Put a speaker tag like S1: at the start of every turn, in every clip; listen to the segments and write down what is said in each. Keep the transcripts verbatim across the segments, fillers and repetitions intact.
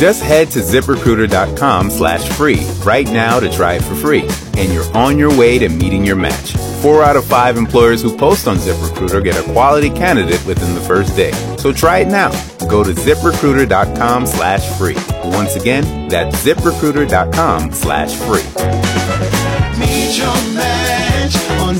S1: Just head to ZipRecruiter.com slash free right now to try it for free, and you're on your way to meeting your match. Four out of five employers who post on ZipRecruiter get a quality candidate within the first day. So try it now. Go to ZipRecruiter.com slash free. Once again, that's ZipRecruiter.com slash free.
S2: Meet your match on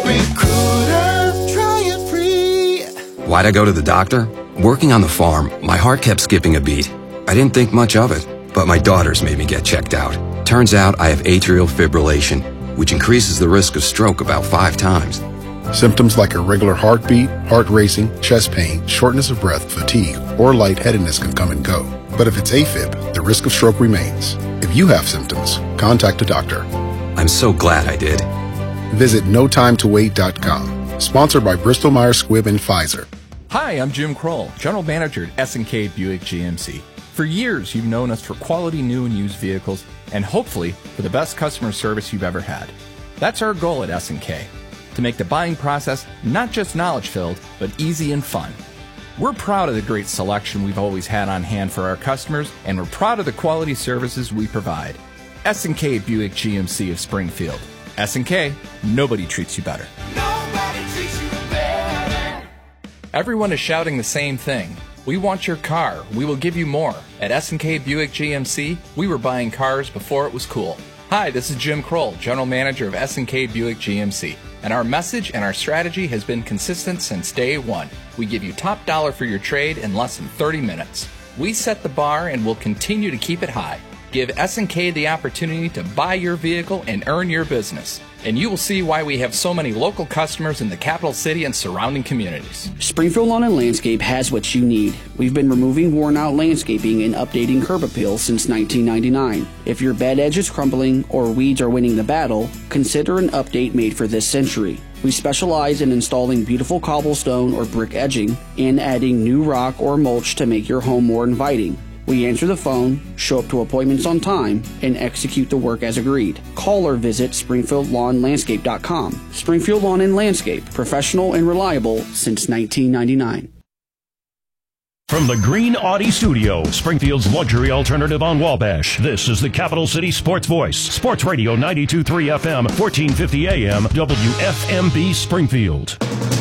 S2: ZipRecruiter. Try it free.
S3: Why'd I go to the doctor? Working on the farm, my heart kept skipping a beat. I didn't think much of it, but my daughters made me get checked out. Turns out I have atrial fibrillation, which increases the risk of stroke about five times.
S4: Symptoms like irregular heartbeat, heart racing, chest pain, shortness of breath, fatigue, or lightheadedness can come and go. But if it's AFib, the risk of stroke remains. If you have symptoms, contact a doctor.
S3: I'm so glad I did.
S4: Visit no time to wait dot com. Sponsored by Bristol Myers Squibb and Pfizer.
S5: Hi, I'm Jim Kroll, General Manager at S and K Buick G M C. For years, you've known us for quality new and used vehicles, and hopefully for the best customer service you've ever had. That's our goal at S and K, to make the buying process not just knowledge-filled, but easy and fun. We're proud of the great selection we've always had on hand for our customers, and we're proud of the quality services we provide. S and K Buick G M C of Springfield. S and K, nobody treats you better.
S2: Nobody treats you better.
S5: Everyone is shouting the same thing. We want your car. We will give you more. At S and K Buick G M C, we were buying cars before it was cool. Hi, this is Jim Kroll, General Manager of S and K Buick G M C. And our message and our strategy has been consistent since day one. We give you top dollar for your trade in less than thirty minutes. We set the bar and will continue to keep it high. Give S and K the opportunity to buy your vehicle and earn your business. And you will see why we have so many local customers in the capital city and surrounding communities.
S6: Springfield Lawn and Landscape has what you need. We've been removing worn-out landscaping and updating curb appeal since nineteen ninety-nine. If your bed edge is crumbling or weeds are winning the battle, consider an update made for this century. We specialize in installing beautiful cobblestone or brick edging and adding new rock or mulch to make your home more inviting. We answer the phone, show up to appointments on time, and execute the work as agreed. Call or visit Springfield Lawn Landscape dot com. Springfield Lawn and Landscape, professional and reliable since nineteen ninety-nine.
S7: From the Green Audi Studio, Springfield's luxury alternative on Wabash, this is the Capital City Sports Voice. Sports Radio ninety-two point three F M, fourteen fifty A M, W F M B Springfield.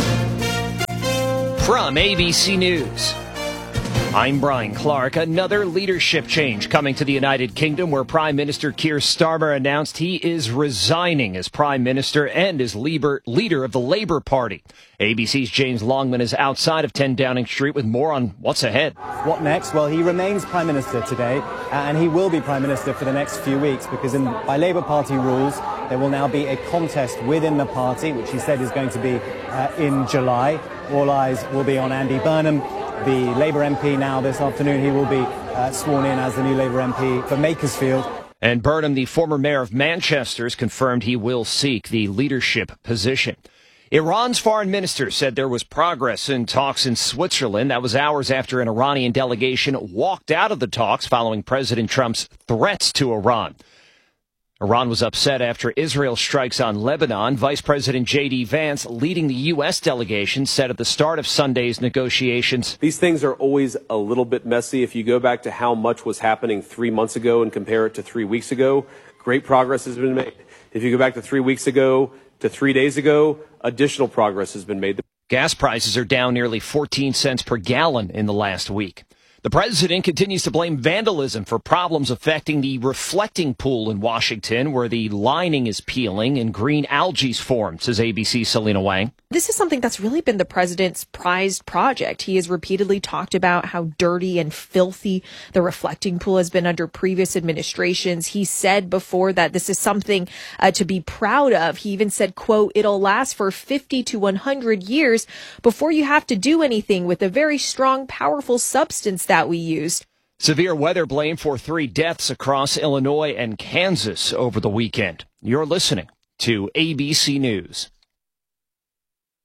S8: From A B C News, I'm Brian Clark. Another leadership change coming to the United Kingdom, where Prime Minister Keir Starmer announced he is resigning as Prime Minister and as leader of the Labour Party. A B C's James Longman is outside of ten Downing Street with more on what's ahead.
S9: What next? Well, he remains Prime Minister today, and he will be Prime Minister for the next few weeks, because in, by Labour Party rules, there will now be a contest within the party, which he said is going to be uh, in July. All eyes will be on Andy Burnham, the Labour M P. Now this afternoon he will be uh, sworn in as the new Labour M P for Makersfield.
S8: And Burnham, the former mayor of Manchester, has confirmed he will seek the leadership position. Iran's foreign minister said there was progress in talks in Switzerland. That was hours after an Iranian delegation walked out of the talks following President Trump's threats to Iran. Iran was upset after Israel strikes on Lebanon. Vice President J D Vance, leading the U S delegation, said at the start of Sunday's negotiations,
S10: "These things are always a little bit messy. If you go back to how much was happening three months ago and compare it to three weeks ago, great progress has been made. If you go back to three weeks ago to three days ago, additional progress has been made."
S8: Gas prices are down nearly fourteen cents per gallon in the last week. The president continues to blame vandalism for problems affecting the reflecting pool in Washington, where the lining is peeling and green algae's formed, says A B C's Selena Wang.
S11: This is something that's really been the president's prized project. He has repeatedly talked about how dirty and filthy the reflecting pool has been under previous administrations. He said before that this is something uh, to be proud of. He even said, quote, "It'll last for fifty to one hundred years before you have to do anything with a very strong, powerful substance that we used."
S8: Severe weather blamed for three deaths across Illinois and Kansas over the weekend. You're listening to A B C News.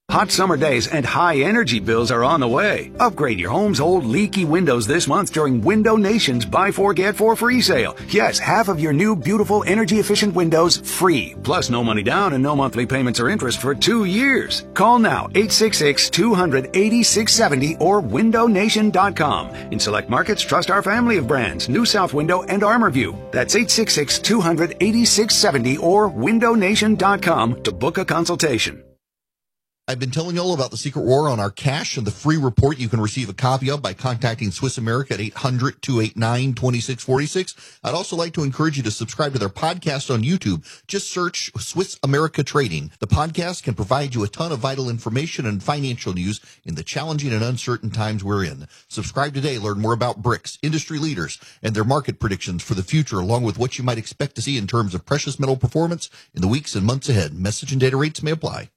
S12: Hot summer days and high energy bills are on the way. Upgrade your home's old leaky windows this month during Window Nation's Buy Four Get Four free sale. Yes, half of your new beautiful energy efficient windows free. Plus no money down and no monthly payments or interest for two years. Call now eight six six, two hundred, eighty-six seventy or window nation dot com. In select markets, trust our family of brands, New South Window and ArmorView. That's eight six six, two hundred, eighty-six seventy or window nation dot com to book a consultation.
S13: I've been telling you all about the Secret War on our cash and the free report you can receive a copy of by contacting Swiss America at eight hundred, two eight nine, two six four six. I'd also like to encourage you to subscribe to their podcast on YouTube. Just search Swiss America Trading. The podcast can provide you a ton of vital information and financial news in the challenging and uncertain times we're in. Subscribe today. Learn more about B R I C S, industry leaders, and their market predictions for the future, along with what you might expect to see in terms of precious metal performance in the weeks and months ahead. Message and data rates may apply.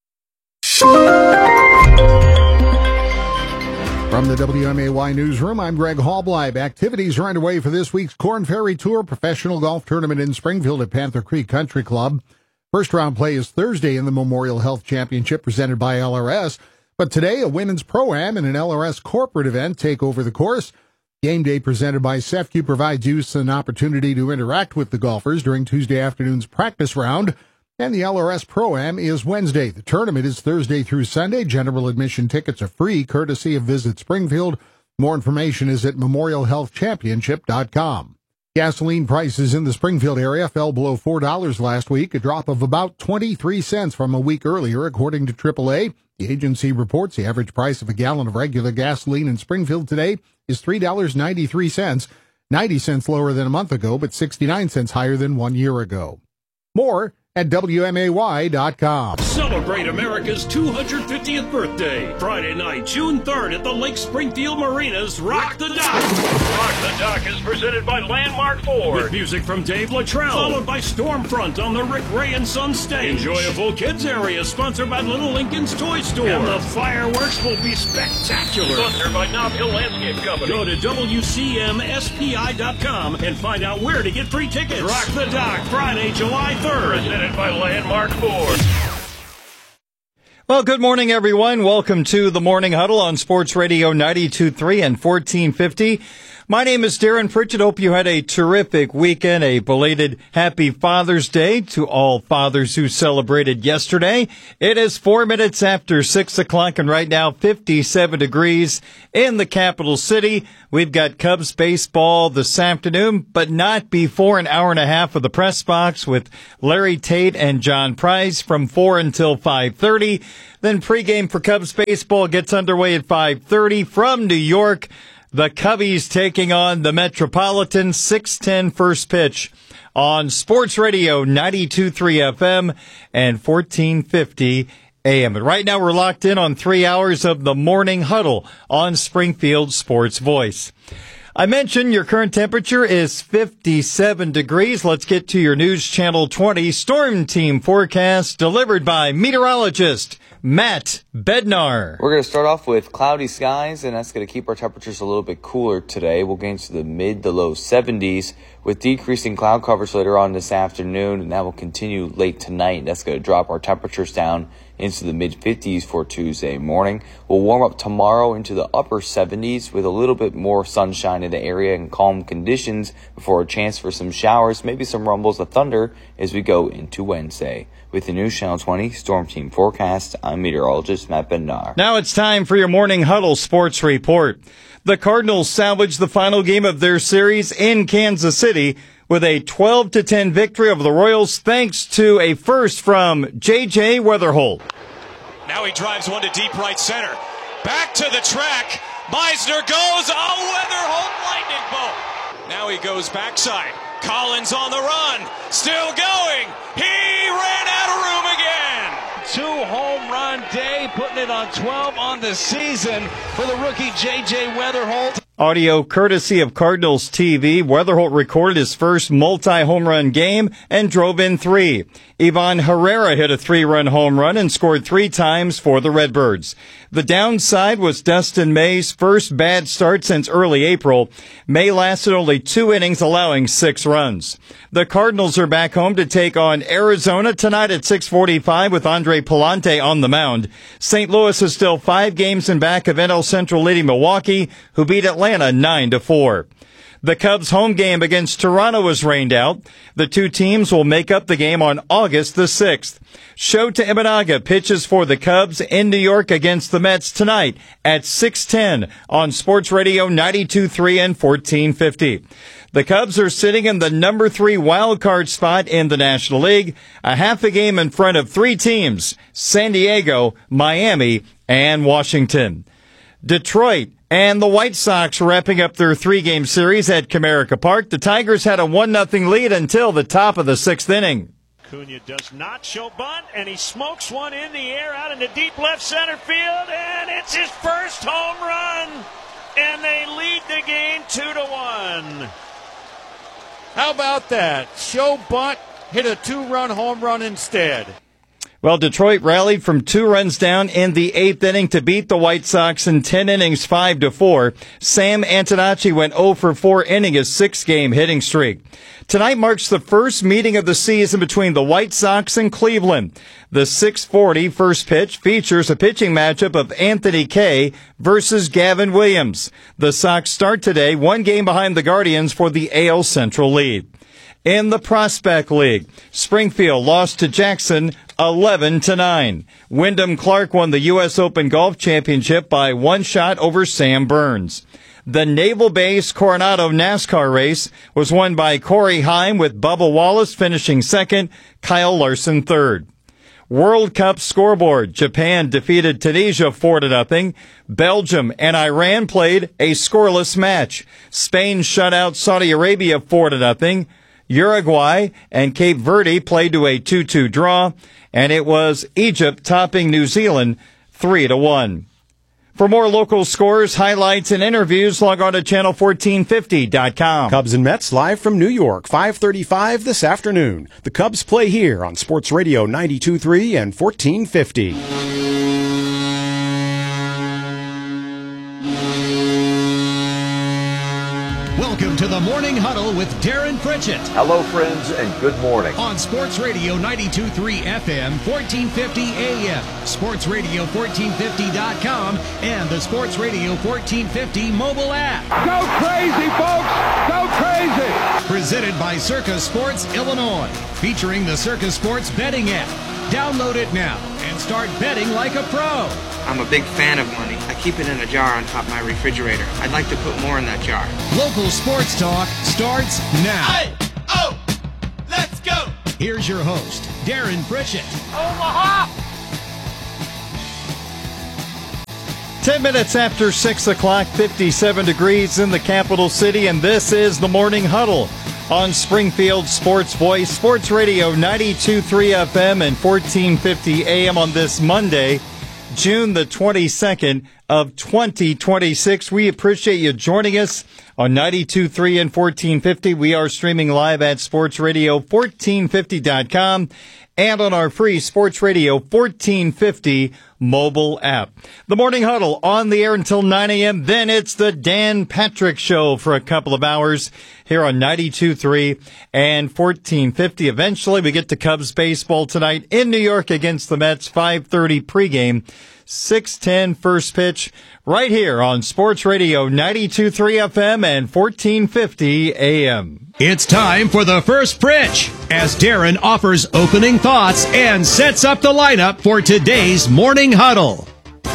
S14: From the W M A Y Newsroom, I'm Greg Hallbleib. Activities are underway for this week's Corn Ferry Tour professional golf tournament in Springfield at Panther Creek Country Club. First round play is Thursday in the Memorial Health Championship presented by L R S. But today, a women's Pro-Am and an L R S corporate event take over the course. Game day presented by S E F C U provides youth an opportunity to interact with the golfers during Tuesday afternoon's practice round. And the L R S Pro-Am is Wednesday. The tournament is Thursday through Sunday. General admission tickets are free, courtesy of Visit Springfield. More information is at memorial health championship dot com. Gasoline prices in the Springfield area fell below four dollars last week, a drop of about twenty-three cents from a week earlier, according to triple A. The agency reports the average price of a gallon of regular gasoline in Springfield today is three dollars and ninety-three cents, ninety cents lower than a month ago, but sixty-nine cents higher than one year ago. More at W M A Y dot com.
S7: Celebrate America's two hundred fiftieth birthday. Friday night, June third at the Lake Springfield Marina's Rock the Dock. Rock the Dock is presented by Landmark Ford. With music from Dave Luttrell. Followed by Stormfront on the Rick Ray and Son stage. Enjoyable kids area sponsored by Little Lincoln's Toy Store. And the fireworks will be spectacular. Sponsored by Knob Hill Landscape Company. Go to W C M S P I dot com and find out where to get free tickets. Rock the Dock, Friday, July third. Presented by Landmark Ford.
S15: Well, good morning, everyone. Welcome to the Morning Huddle on Sports Radio ninety-two point three and fourteen fifty. My name is Darren Pritchett. Hope you had a terrific weekend. A belated happy Father's Day to all fathers who celebrated yesterday. It is four minutes after six o'clock, and right now fifty-seven degrees in the capital city. We've got Cubs baseball this afternoon, but not before an hour and a half of the press box with Larry Tate and John Price from four until five thirty. Then pregame for Cubs baseball gets underway at five thirty from New York. The Cubbies taking on the Metropolitans, six ten first pitch on Sports Radio ninety-two point three F M and fourteen fifty A M. And right now we're locked in on three hours of the Morning Huddle on Springfield Sports Voice. I mentioned your current temperature is fifty-seven degrees. Let's get to your News Channel twenty Storm Team forecast delivered by meteorologist Matt Bednar.
S16: We're going to start off with cloudy skies, and that's going to keep our temperatures a little bit cooler today. We'll gain to the mid to low seventies with decreasing cloud coverage later on this afternoon, and that will continue late tonight. That's going to drop our temperatures down into the mid fifties for Tuesday morning. We'll warm up tomorrow into the upper seventies with a little bit more sunshine in the area and calm conditions before a chance for some showers, maybe some rumbles of thunder as we go into Wednesday. With the News Channel twenty Storm Team forecast, I'm meteorologist Matt Bednar.
S15: Now it's time for your Morning Huddle Sports Report. The Cardinals salvaged the final game of their series in Kansas City with a twelve to ten victory over the Royals thanks to a first from J J Weatherholt.
S17: Now he drives one to deep right center. Back to the track. Meisner goes. Oh, Weatherholt lightning bolt. Now he goes backside. Collins on the run. Still going. He ran out of room again.
S18: Two home run day, putting it on twelve on the season for the rookie J J Weatherholt.
S15: Audio courtesy of Cardinals T V. Weatherholt recorded his first multi-home run game and drove in three. Ivan Herrera hit a three-run home run and scored three times for the Redbirds. The downside was Dustin May's first bad start since early April. May lasted only two innings, allowing six runs. The Cardinals are back home to take on Arizona tonight at six forty-five with Andre Palante on the mound. Saint Louis is still five games in back of N L Central leading Milwaukee, who beat Atlanta nine to four. The Cubs' home game against Toronto was rained out. The two teams will make up the game on August the sixth. Shota Imanaga pitches for the Cubs in New York against the Mets tonight at six ten on Sports Radio ninety-two point three and fourteen fifty. The Cubs are sitting in the number three wild card spot in the National League, a half a game in front of three teams, San Diego, Miami, and Washington. Detroit and the White Sox wrapping up their three-game series at Comerica Park. The Tigers had a one nothing lead until the top of the sixth inning.
S19: Cunha does not show bunt, and he smokes one in the air out into deep left center field, and it's his first home run, and they lead the game two to one.
S20: How about that? Show bunt, hit a two-run home run instead.
S15: Well, Detroit rallied from two runs down in the eighth inning to beat the White Sox in ten innings, five to four. Sam Antonacci went oh for four ending his six-game hitting streak. Tonight marks the first meeting of the season between the White Sox and Cleveland. The six forty first pitch features a pitching matchup of Anthony Kay versus Gavin Williams. The Sox start today one game behind the Guardians for the A L Central lead. In the Prospect League, Springfield lost to Jackson eleven to nine. Wyndham Clark won the U S Open Golf Championship by one shot over Sam Burns. The Naval Base Coronado NASCAR race was won by Corey Heim with Bubba Wallace finishing second, Kyle Larson third. World Cup scoreboard. Japan defeated Tunisia four to nothing. Belgium and Iran played a scoreless match. Spain shut out Saudi Arabia four to nothing. Uruguay and Cape Verde played to a two two draw, and it was Egypt topping New Zealand three to one. For more local scores, highlights, and interviews, log on to channel fourteen fifty dot com.
S21: Cubs and Mets live from New York, five thirty-five this afternoon. The Cubs play here on Sports Radio ninety-two point three and fourteen fifty.
S22: Welcome to the Morning Huddle with Darren Pritchett.
S23: Hello, friends, and good morning.
S22: On Sports Radio ninety-two point three F M, fourteen fifty A M, Sports Radio fourteen fifty dot com, and the Sports Radio fourteen fifty mobile app.
S24: Go crazy, folks! Go crazy!
S22: Presented by Circa Sports Illinois, featuring the Circa Sports betting app. Download it now and start betting like a pro.
S25: I'm a big fan of money. I keep it in a jar on top of my refrigerator. I'd like to put more in that jar.
S22: Local sports talk starts now.
S2: Hey, oh, let's go.
S22: Here's your host, Darren Pritchett.
S2: Omaha!
S15: Ten minutes after six o'clock, fifty-seven degrees in the capital city, and this is the Morning Huddle on Springfield Sports Voice, Sports Radio ninety-two point three F M and fourteen fifty A M on this Monday, June the twenty-second of twenty twenty-six. We appreciate you joining us on ninety-two point three and fourteen fifty. We are streaming live at Sports Radio fourteen fifty dot com and on our free Sports Radio fourteen fifty mobile app. The Morning Huddle on the air until nine A M. Then it's the Dan Patrick Show for a couple of hours here on ninety-two point three and fourteen fifty. Eventually, we get to Cubs baseball tonight in New York against the Mets, five thirty pregame, six ten first pitch, right here on Sports Radio ninety-two point three F M and fourteen fifty A M.
S22: It's time for the first pitch as Darren offers opening thoughts and sets up the lineup for today's Morning Huddle.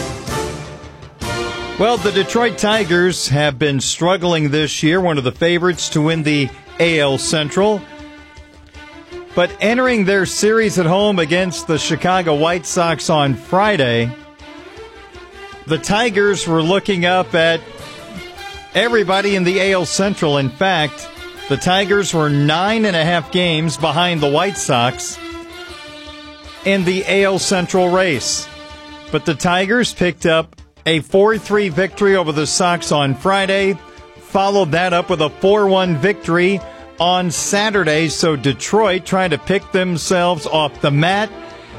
S15: Well, the Detroit Tigers have been struggling this year, one of the favorites to win the A L Central. But entering their series at home against the Chicago White Sox on Friday, the Tigers were looking up at everybody in the A L Central. In fact, the Tigers were nine and a half games behind the White Sox in the A L Central race. But the Tigers picked up a four three victory over the Sox on Friday, followed that up with a four one victory on Saturday. So Detroit trying to pick themselves off the mat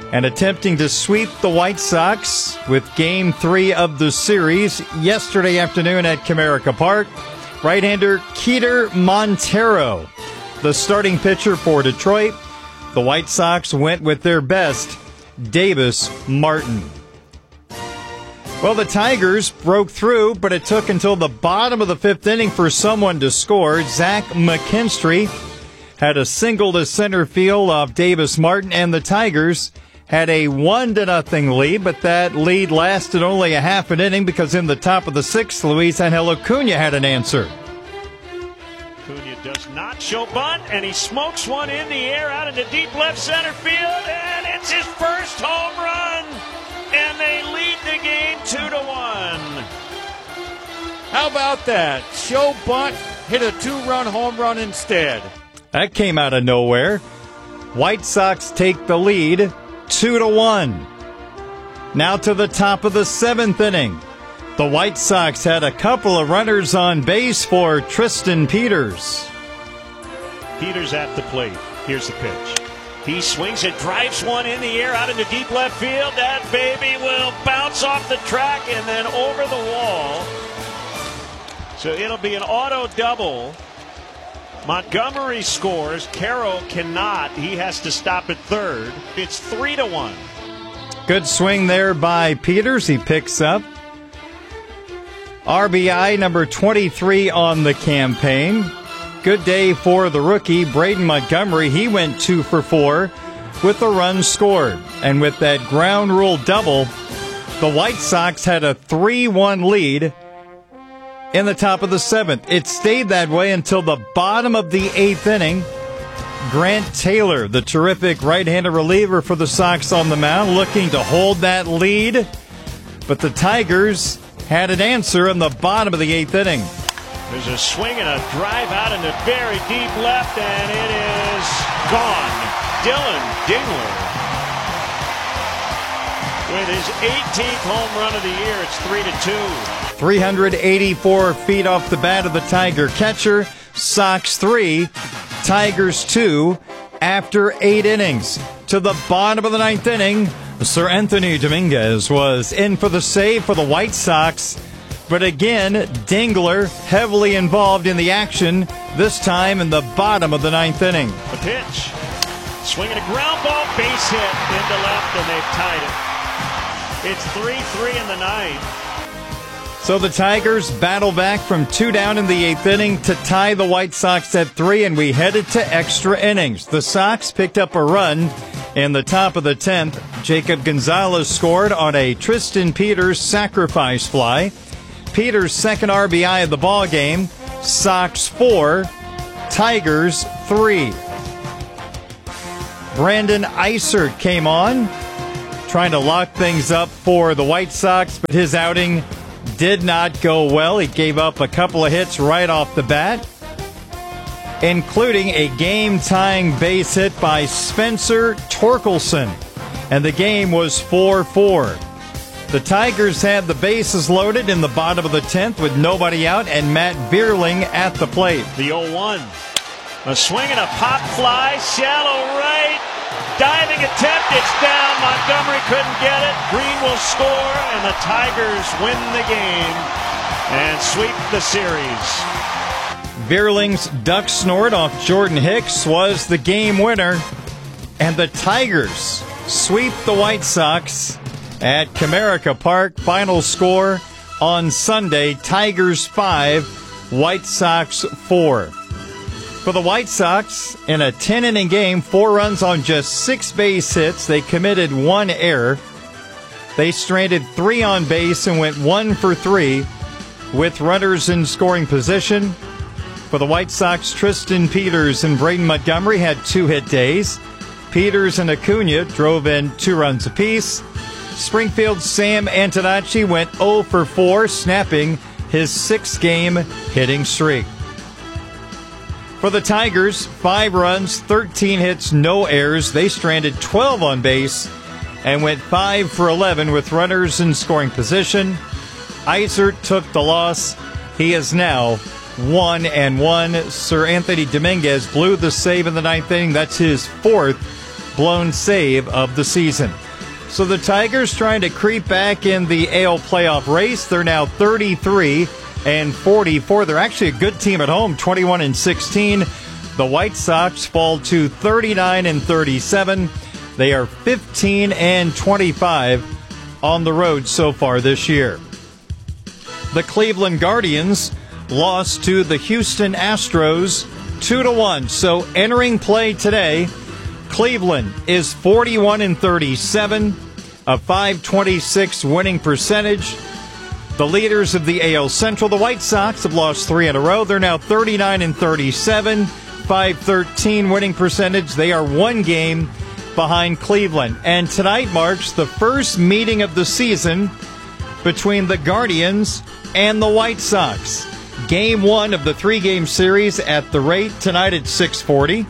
S15: and attempting to sweep the White Sox with game three of the series yesterday afternoon at Comerica Park. Right-hander Keter Montero, the starting pitcher for Detroit. The White Sox went with their best, Davis Martin. Well, the Tigers broke through, but it took until the bottom of the fifth inning for someone to score. Zach McKinstry had a single to center field off Davis Martin, and the Tigers had a one to nothing lead, but that lead lasted only a half an inning because in the top of the sixth, Luis Angel Acuna had an answer.
S19: Acuna does not show bunt, and he smokes one in the air out into deep left center field, and it's his first home run, and they lead the game two to one.
S20: How about that? Show bunt, hit a two-run home run instead.
S15: That came out of nowhere. White Sox take the lead, two to one. Now to the top of the seventh inning. The White Sox had a couple of runners on base for Tristan Peters.
S19: Peters at the plate. Here's the pitch. He swings it, drives one in the air out into deep left field. That baby will bounce off the track and then over the wall. So it'll be an auto double. Montgomery scores. Carroll cannot. He has to stop at third. It's three to one.
S15: Good swing there by Peters. He picks up R B I number twenty-three on the campaign. Good day for the rookie, Braden Montgomery. He went two for four with a run scored. And with that ground rule double, the White Sox had a three one lead in the top of the seventh. It stayed that way until the bottom of the eighth inning. Grant Taylor, the terrific right-handed reliever for the Sox on the mound, looking to hold that lead. But the Tigers had an answer in the bottom of the eighth inning.
S19: There's a swing and a drive out into very deep left, and it is gone. Dylan Dingler with his eighteenth home run of the year. It's three to two.
S15: three hundred eighty-four feet off the bat of the Tiger catcher. Sox three, Tigers two after eight innings. To the bottom of the ninth inning, Sir Anthony Dominguez was in for the save for the White Sox. But again, Dingler heavily involved in the action, this time in the bottom of the ninth inning.
S19: The pitch. Swinging a ground ball, base hit into left, and they've tied it. It's three three in the ninth.
S15: So the Tigers battle back from two down in the eighth inning to tie the White Sox at three, and we headed to extra innings. The Sox picked up a run in the top of the tenth. Jacob Gonzalez scored on a Tristan Peters sacrifice fly. Peters' second R B I of the ball game. Sox four, Tigers three. Brandon Eisert came on, trying to lock things up for the White Sox, but his outing did not go well. He gave up a couple of hits right off the bat, including a game-tying base hit by Spencer Torkelson, and the game was four four. The Tigers had the bases loaded in the bottom of the tenth with nobody out and Matt Vierling at the plate.
S19: The oh one. A swing and a pop fly, shallow right. Diving attempt, it's down. Montgomery couldn't get it. Green will score, and the Tigers win the game and sweep the series.
S15: Vierling's duck snort off Jordan Hicks was the game winner, and the Tigers sweep the White Sox at Comerica Park. Final score on Sunday, Tigers five, White Sox four. For the White Sox, in a ten-inning game, four runs on just six base hits. They committed one error. They stranded three on base and went one for three with runners in scoring position. For the White Sox, Tristan Peters and Braden Montgomery had two-hit days. Peters and Acuna drove in two runs apiece. Springfield's Sam Antonacci went oh for four, snapping his six-game hitting streak. For the Tigers, five runs, thirteen hits, no errors. They stranded twelve on base and went five for eleven with runners in scoring position. Eisert took the loss. He is now one and one. Sir Anthony Dominguez blew the save in the ninth inning. That's his fourth blown save of the season. So the Tigers trying to creep back in the A L playoff race. They're now thirty-three and forty-four. They're actually a good team at home, twenty-one and sixteen. The White Sox fall to thirty-nine and thirty-seven. They are fifteen and twenty-five on the road so far this year. The Cleveland Guardians lost to the Houston Astros two to one. So entering play today, Cleveland is forty-one and thirty-seven, a five twenty-six winning percentage. The leaders of the A L Central, the White Sox, have lost three in a row. They're now thirty-nine and thirty-seven, five thirteen winning percentage. They are one game behind Cleveland. And tonight marks the first meeting of the season between the Guardians and the White Sox. Game one of the three-game series at the rate tonight at six forty.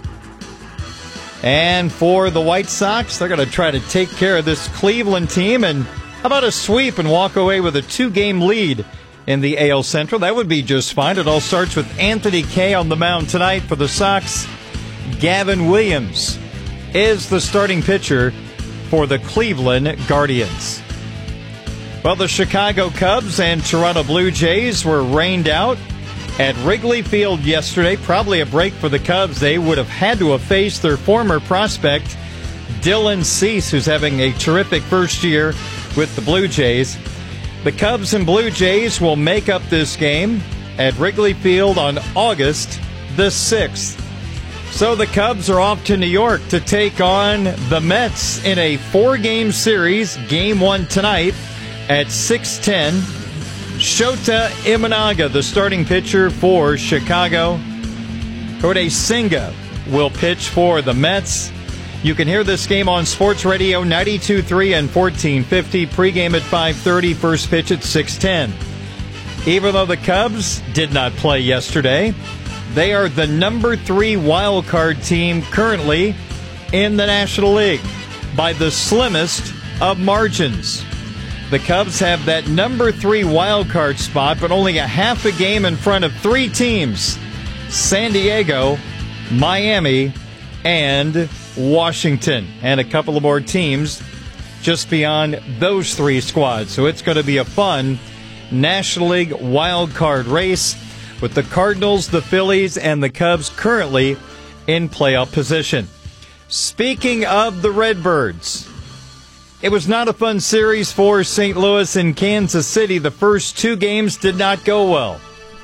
S15: And for the White Sox, they're going to try to take care of this Cleveland team. And how about a sweep and walk away with a two-game lead in the A L Central? That would be just fine. It all starts with Anthony Kay on the mound tonight for the Sox. Gavin Williams is the starting pitcher for the Cleveland Guardians. Well, the Chicago Cubs and Toronto Blue Jays were rained out at Wrigley Field yesterday. Probably a break for the Cubs. They would have had to have faced their former prospect, Dylan Cease, who's having a terrific first year with the Blue Jays. The Cubs and Blue Jays will make up this game at Wrigley Field on August the sixth. So the Cubs are off to New York to take on the Mets in a four-game series. Game one tonight at six ten. Shota Imanaga, the starting pitcher for Chicago. Kodai Senga will pitch for the Mets. You can hear this game on Sports Radio ninety-two point three and fourteen fifty. Pregame at five thirty, first pitch at six ten. Even though the Cubs did not play yesterday, they are the number three wild card team currently in the National League by the slimmest of margins. The Cubs have that number three wild card spot, but only a half a game in front of three teams: San Diego, Miami, and Washington, and a couple of more teams just beyond those three squads. So it's going to be a fun National League wild card race with the Cardinals, the Phillies, and the Cubs currently in playoff position. Speaking of the Redbirds, it was not a fun series for Saint Louis and Kansas City. The first two games did not go well.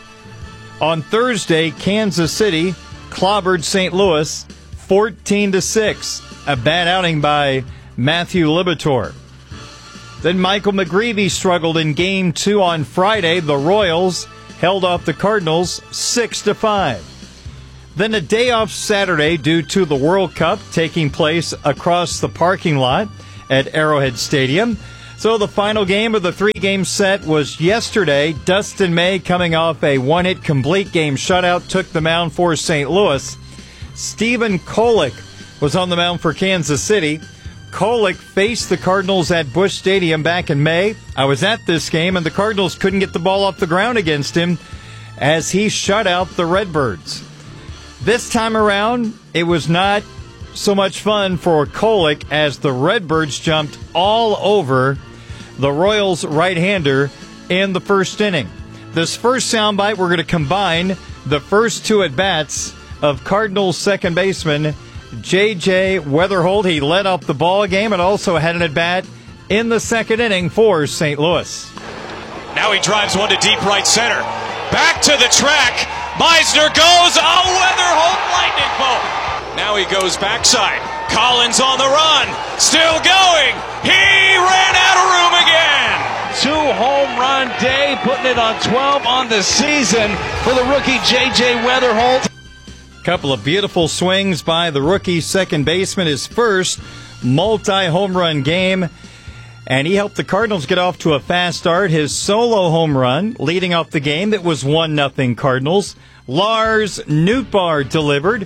S15: On Thursday, Kansas City clobbered Saint Louis fourteen to six. A bad outing by Matthew Liberatore. Then Michael McGreevy struggled in game two on Friday. The Royals held off the Cardinals six to five. Then a day off Saturday due to the World Cup taking place across the parking lot at Arrowhead Stadium. So the final game of the three-game set was yesterday. Dustin May, coming off a one-hit complete game shutout, took the mound for Saint Louis. Stephen Kolek was on the mound for Kansas City. Kolek faced the Cardinals at Busch Stadium back in May. I was at this game, and the Cardinals couldn't get the ball off the ground against him as he shut out the Redbirds. This time around, it was not so much fun for Kolek as the Redbirds jumped all over the Royals' right-hander in the first inning. This first soundbite, we're going to combine the first two at-bats of Cardinals second baseman J J Wetherholt. He led up the ball game and also had an at-bat in the second inning for Saint Louis.
S17: Now he drives one to deep right center. Back to the track. Meisner goes. Oh, Wetherholt lightning bolt. Now he goes backside. Collins on the run. Still going. He ran out of room again.
S18: Two home run day, putting it on twelve on the season for the rookie J J Wetherholt.
S15: Couple of beautiful swings by the rookie second baseman, his first multi-home run game, and he helped the Cardinals get off to a fast start. His solo home run leading off the game, that was one nothing Cardinals. Lars Nootbaar delivered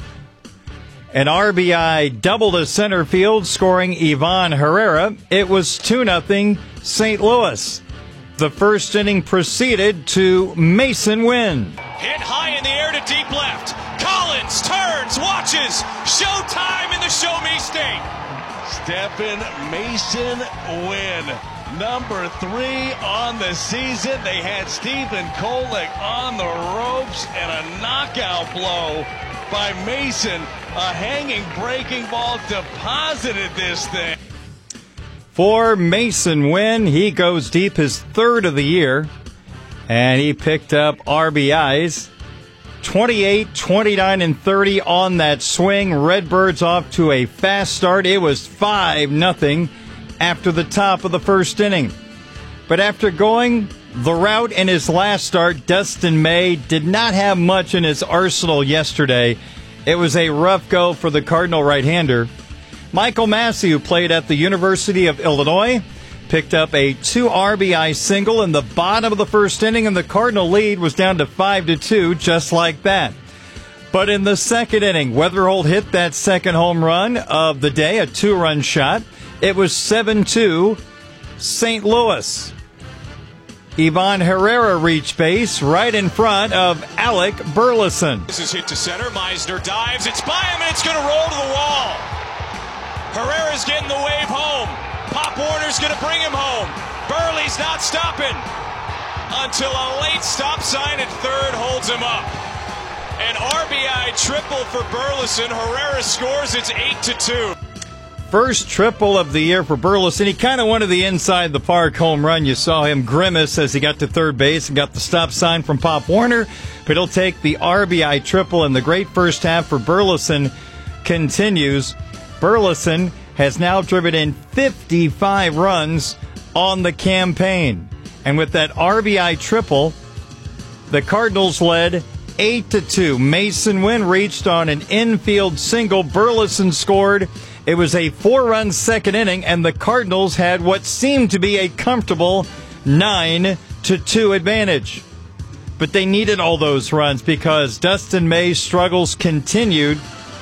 S15: an R B I double to center field, scoring Ivan Herrera. It was two nothing Saint Louis. The first inning proceeded to Mason Wynn.
S17: Hit high in the air to deep left. Collins turns, watches. Showtime in the Show Me State.
S18: Stephen Mason Wynn, number three on the season. They had Stephen Kolek on the ropes, and a knockout blow by Mason. A hanging breaking ball deposited this thing.
S15: For Mason Wynn, he goes deep, his third of the year, and he picked up R B Is. twenty-eight, twenty-nine, and thirty on that swing. Redbirds off to a fast start. It was five nothing after the top of the first inning. But after going the route in his last start, Dustin May did not have much in his arsenal yesterday. It was a rough go for the Cardinal right-hander. Michael Massey, who played at the University of Illinois, picked up a two R B I single in the bottom of the first inning, and the Cardinal lead was down to five to two, just like that. But in the second inning, Weatherholt hit that second home run of the day, a two-run shot. It was seven two, Saint Louis. Ivan Herrera reached base right in front of Alec Burleson.
S17: This is hit to center. Meisner dives. It's by him, and it's going to roll to the wall. Herrera's getting the wave home. Pop Warner's going to bring him home. Burley's not stopping until a late stop sign at third holds him up. An R B I triple for Burleson. Herrera scores. It's eight to two.
S15: First triple of the year for Burleson. He kind of wanted the inside the park home run. You saw him grimace as he got to third base and got the stop sign from Pop Warner. But he'll take the R B I triple, and the great first half for Burleson continues. Burleson has now driven in fifty-five runs on the campaign. And with that R B I triple, the Cardinals led eight to two. Mason Wynn reached on an infield single. Burleson scored. It was a four-run second inning, and the Cardinals had what seemed to be a comfortable nine to two advantage. But they needed all those runs because Dustin May's struggles continued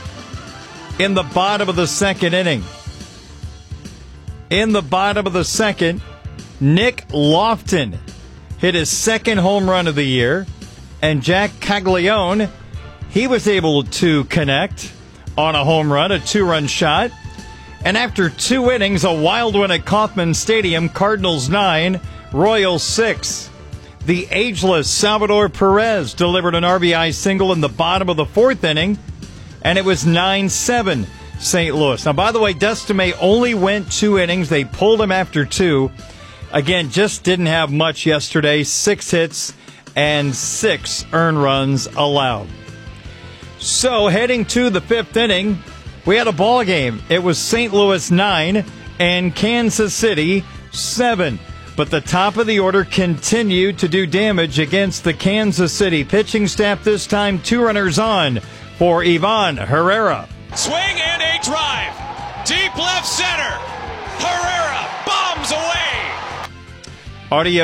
S15: in the bottom of the second inning. In the bottom of the second, Nick Lofton hit his second home run of the year, and Jack Caglione, he was able to connect on a home run, a two-run shot. And after two innings, a wild one at Kauffman Stadium, Cardinals nine, Royals six. The ageless Salvador Perez delivered an R B I single in the bottom of the fourth inning, and it was nine seven Saint Louis. Now, by the way, Dustin May only went two innings. They pulled him after two. Again, just didn't have much yesterday. Six hits and six earned runs allowed. So, heading to the fifth inning, we had a ball game. It was Saint Louis nine and Kansas City seven. But the top of the order continued to do damage against the Kansas City pitching staff. This time, two runners on for Ivan Herrera.
S17: Swing and a drive. Deep left center. Herrera bombs away.
S15: Audio.